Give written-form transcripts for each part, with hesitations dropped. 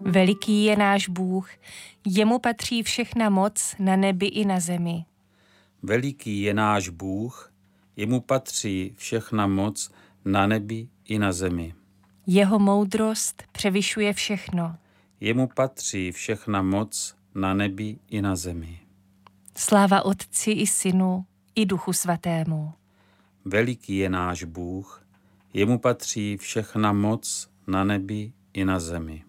Veliký je náš Bůh, jemu patří všechna moc na nebi i na zemi. Veliký je náš Bůh, jemu patří všechna moc na nebi i na zemi. Jeho moudrost převyšuje všechno. Jemu patří všechna moc na nebi i na zemi. Sláva Otci i Synu i Duchu Svatému. Veliký je náš Bůh, jemu patří všechna moc na nebi i na zemi.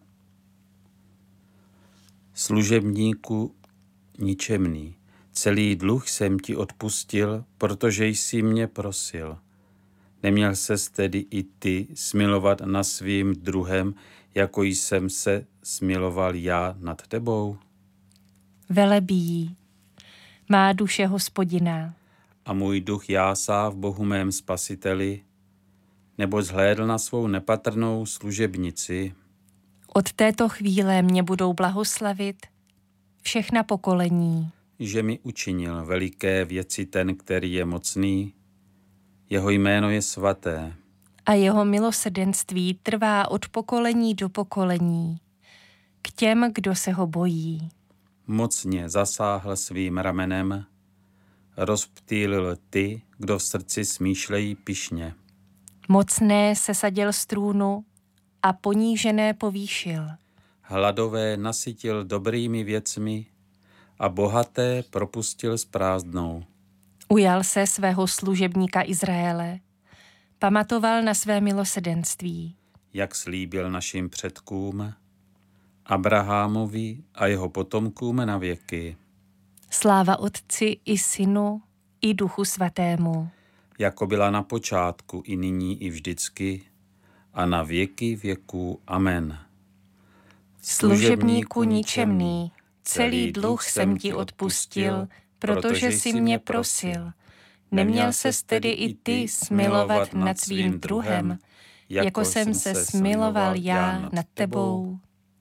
Služebníku ničemný, celý dluh jsem ti odpustil, protože jsi mě prosil. Neměl ses tedy i ty smilovat nad svým druhem, jako jsem se smiloval já nad tebou? Velebí má duše Hospodina. A můj duch jásá v Bohu mém Spasiteli, neboť zhlédl na svou nepatrnou služebnici. Od této chvíle mě budou blahoslavit všechna pokolení. Že mi učinil veliké věci ten, který je mocný, jeho jméno je svaté. A jeho milosrdenství trvá od pokolení do pokolení k těm, kdo se ho bojí. Mocně zasáhl svým ramenem, rozptýlil ty, kdo v srdci smýšlejí pyšně. Mocné sesadil z trůnu a ponížené povýšil. Hladové nasytil dobrými věcmi a bohaté propustil s prázdnou. Ujal se svého služebníka Izraele, pamatoval na své milosrdenství. Jak slíbil našim předkům, Abrahamovi a jeho potomkům na věky. Sláva Otci i Synu i Duchu Svatému. Jako byla na počátku, i nyní, i vždycky, a na věky věků. Amen. Služebníku ničemný, celý dluh jsem ti odpustil, protože jsi mě prosil. Neměl ses tedy i ty smilovat nad svým druhem, jako jsem se smiloval já nad tebou.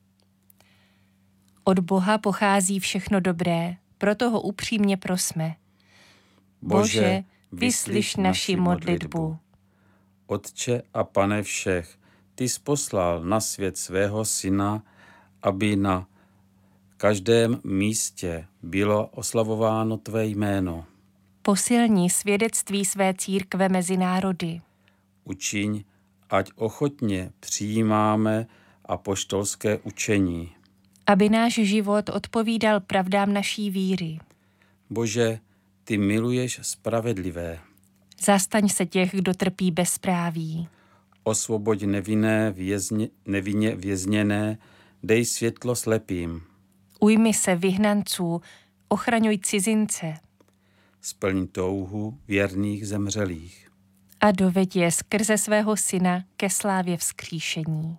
Od Boha pochází všechno dobré, proto ho upřímně prosme. Bože, vyslyš naši modlitbu. Otče a Pane všech, ty jsi poslal na svět svého syna, aby na každém místě bylo oslavováno tvé jméno. Posilni svědectví své církve mezi národy. Učiň, ať ochotně přijímáme apoštolské učení. Aby náš život odpovídal pravdám naší víry. Bože, ty miluješ spravedlivé. Zastaň se těch, kdo trpí bezpráví. Osvoboď nevinně vězněné, dej světlo slepým. Ujmi se vyhnanců, ochraňuj cizince. Splň touhu věrných zemřelých. A doveď je skrze svého syna ke slávě vzkříšení.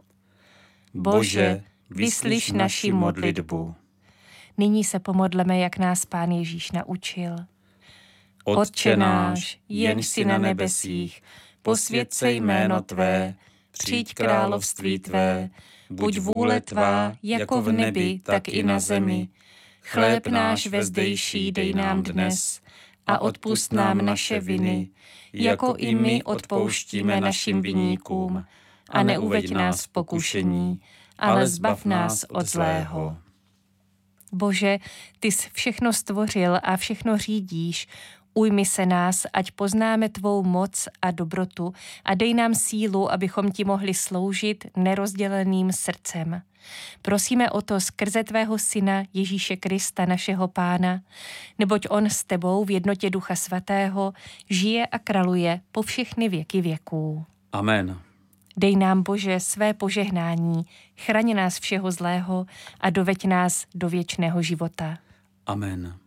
Bože, vyslyš naši modlitbu. Nyní se pomodleme, jak nás Pán Ježíš naučil. Otče náš, jenž jsi na nebesích, posvěť se jméno tvé, přijď království tvé, buď vůle tvá, jako v nebi, tak i na zemi. Chléb náš vezdejší dej nám dnes a odpusť nám naše viny, jako i my odpouštíme našim viníkům. A neuveď nás v pokušení, ale zbav nás od zlého. Bože, ty jsi všechno stvořil a všechno řídíš. Ujmi se nás, ať poznáme tvou moc a dobrotu a dej nám sílu, abychom ti mohli sloužit nerozděleným srdcem. Prosíme o to skrze tvého syna Ježíše Krista, našeho Pána, neboť on s tebou v jednotě Ducha Svatého žije a králuje po všechny věky věků. Amen. Dej nám, Bože, své požehnání, chraň nás všeho zlého a doveď nás do věčného života. Amen.